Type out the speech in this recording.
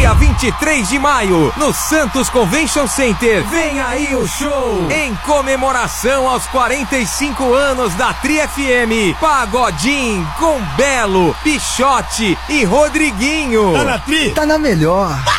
dia 23 de maio, no Santos Convention Center. Vem aí o show! Em comemoração aos 45 anos da Tri FM, Pagodinho com Belo, Pichote e Rodriguinho. Tá na Tri? Tá na melhor.